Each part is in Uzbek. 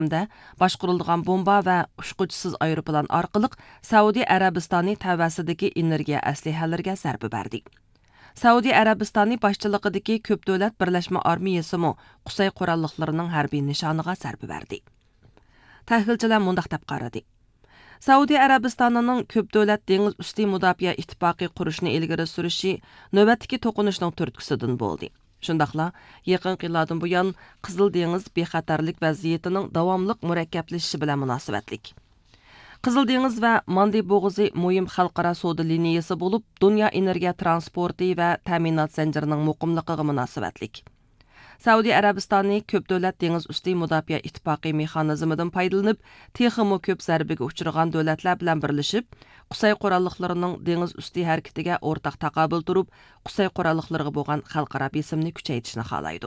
hamda boshqarilgan bomba va ushquchisiz aeroplan orqali Saudiya Arabistoni tavasidagi energiya aslihalariga zarba berdi. Saudiya Arabistoni boshchiligidagi ko'p davlat birlashma armiyasimi Qusay qurolliqlarining harbiy nishoniga zarba berdi. Tahlilchilar mundaq deb qaradi. Saudiya Arabistonining ko'p davlat dengiz usti mudofaa ittifoqi qurishni ilgari surishi navbatdagi to'qinishning turtkisidan bo'ldi. Shundaqla yaqin yillardan buyon Qizil dengiz bexatarlik vaziyatining davomli murakkablashishi bilan munosabatlik. Qizil dengiz va Mandi bo'g'uzi muhim xalqaro savdo liniyasi bo'lib, dunyo energiya transporti va ta'minot zanjirining muqimligiga munosabatlik. Saudiya Arabistoni ko'p davlat dengiz usti mudofaa ittifoqi mexanizmidan foydalanib, texmo ko'p zarbaga uchragan davlatlar bilan birlashib, Qusay qurolliqlarining dengiz usti harakatiga o'rtaq taqobil turib, Qusay qurolliqlariga bo'lgan xalqaro besimni kuchaytirishni xohlaydi.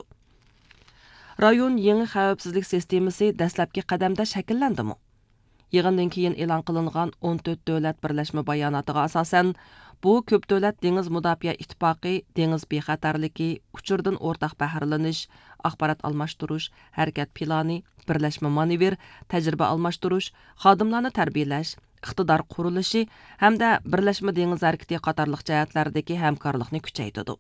Rayon yangi xavfsizlik sistemasi dastlabki qadamda shakllandimi? Yig'indan keyin e'lon qilingan 14 davlat birlashma bayonotiga asosan, bu ko'p davlat dengiz mudofaa ittifoqi dengiz bexatarligi, uchurdan o'rtaq bahrlanish, axborot almashtirish, harakat plani, birlashma manevr, tajriba almashtirish, xodimlarni tarbiyalash, iqtidor qurilishi hamda birlashma dengiz harakati qatorliq jihatlardagi hamkorlikni kuchaytirdi.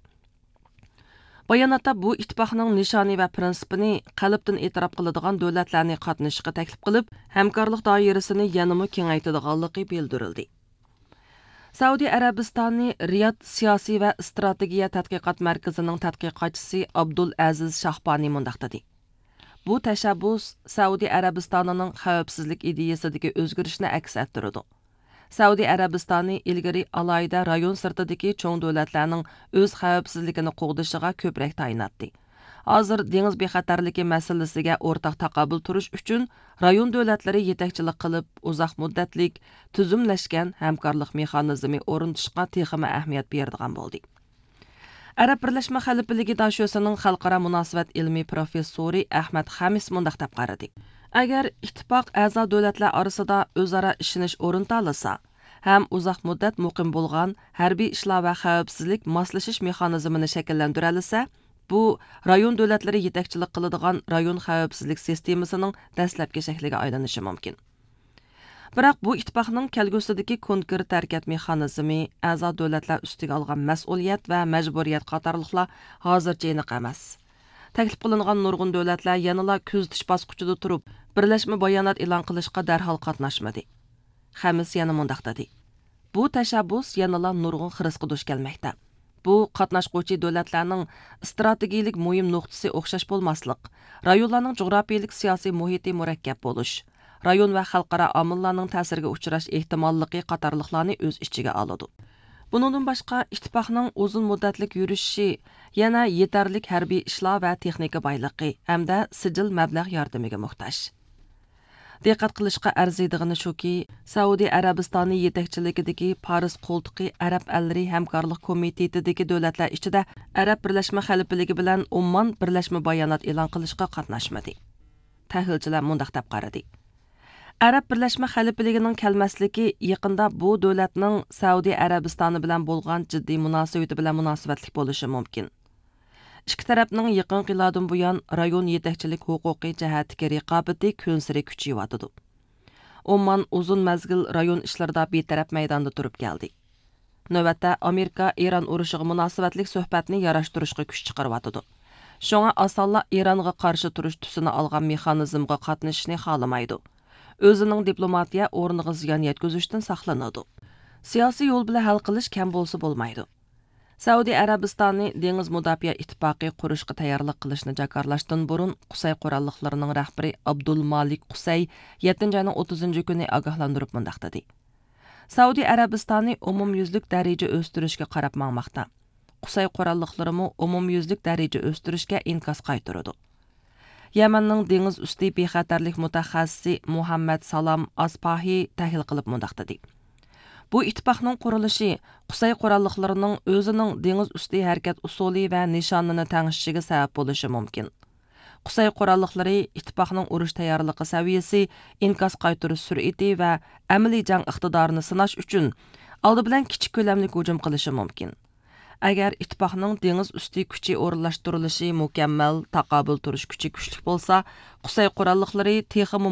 Bayonotda bu ittifoqning nishoni va prinsipini qalbdan e'tirof qiladigan davlatlarni qatnashishga taklif qilib, hamkorlik doirasini yanada kengaytirganligi bildirildi. Saudiya Arabistoni Riyod siyosiy va strategiya tadqiqot markazining tadqiqotchisi Abdul Aziz Shahbani mundaq dedi. Bu tashabbus Saudiya Arabistonining xavfsizlik ideyasidagi o'zgarishni aks ettiradi. Saudiya Arabistoni ilgari alayda rayon sirtidagi cho'ng davlatlarning o'z xavfsizligini qo'g'dishiga ko'proq tayinlatdi. Hozir dengiz bexatarligi masalasiga o'rtaq taqobil turish uchun rayon davlatlari yetakchilik qilib, uzoq muddatlik tuzumlashgan hamkorlik mexanizmi o'rnatishga texmi ahamiyat beradigan bo'ldi. Arab Birlashma Xalifaligi dashosining xalqaro munosabat ilmi professori Ahmad Hamis mundaq deb qaradi. Agar ittifoq a'zo davlatlar orasida o'zaro ishonish o'rnatilsa, ham uzoq muddat muqim bo'lgan harbiy ishlar va xavfsizlik moslashish mexanizmini shakllantira olsa, bu rayon davlatlari yetakchilik qiladigan rayon xavfsizlik sistemasining dastlabki shakliga aylanishi mumkin. Biroq bu ittifoqning kelgusidagi konkret harakat mexanizmi a'zo davlatlar ustiga olgan mas'uliyat va majburiyat qatorliqlar hozircha aniq emas. Taklif qilingan nurg'un davlatlar yanada kuzatish bosqichida turib, birlashma bayonot e'lon qilishga darhol qatnashmadi. Hamis yana mundaq dedi. Bu tashabbus yanada nurg'un xirisga duch kelmoqda. Bu qatnashquvchi davlatlarning strategik muhim nuqtasi o'xshash bo'lmaslik, rayonlarning jug'rafiyalik siyosiy muhiti murakkab bo'lish, rayon va xalqaro omillarning ta'siriga uchrash ehtimolligi qatorliqlarni o'z ichiga oladi. Bundan boshqa ittifoqning uzun muddatlik yurishi yana yetarlik harbiy ishlar va texnika boyligi hamda sijil mablag' yordamiga muhtoj. Diqqat qilishga arziydigani shuki, Saudiya Arabistoni yetakchiligidagi Paris qo'ltiqi Arab allari hamkorlik komitetidagi davlatlar ichida Arab Birlashma Xalifaligi bilan Oman birlashma bayonot e'lon qilishga qatnashmadi. Tahlilchilar mundaq deb qaradi. Arab Birlashma Xalifaligining kelmasligi yaqinda bu davlatning Saudiya Arabistoni bilan bo'lgan jiddiy munosabati bilan munosabatli bo'lishi mumkin. Ikki tarafning yaqin yillardan buyon rayon yetakchilik huquqiy jihatdagi raqobati kunsiri kuchayotdi. Oman uzun mazgil rayon ishlarida betaraf maydonda turib keldi. Navbatda Amerika Eron urushiga munosabatlik suhbatni yarashtirishga kuch chiqaryotdi. Shunga osonla Eronga qarshi turish tusini olgan mexanizmga qatnashishni xohlamaydi. O'zining diplomatiya o'rniga ziyon yetkazishdan saqlanadi. Siyosiy yo'l bilan hal qilish kam bo'lsa bo'lmaydi. Saudiya Arabistoni dengiz mudofaa ittifoqi qurishga tayyorlik qilishni jakarlashdan burun Qusay qurolliqlarining rahbari Abdul Malik Qusay 7-oyning 30-kuni ogohlantirib mundaq dedi. Saudiya Arabistoni umumyuzlik daraja o'stirishga qarab maqmoqda. Qusay qurolliqlarimi umumyuzlik daraja o'stirishga inkas qaytaradi. Yamanning dengiz usti bexatarlik mutaxassisi Muhammad Salam Aspahi tahlil qilib mundaq dedi. Bu ittifoqning qurilishi Qusay qurolliqlarining o'zining dengiz usti harakat usuli va nishonini tangishiga sabab bo'lishi mumkin. Qusay qurolliqlari ittifoqning urush tayyorligi saviyasi, inkas qaytarish sur'ati va amaliy jang iqtidorini sinash uchun oldi bilan kichik ko'lamli hujum qilishi mumkin. Agar ittifoqning dengiz usti kuchi o'rinlashtirilishi mukammal, taqobil turish kuchi kuchli bo'lsa, Qusay qurolliqlari texmi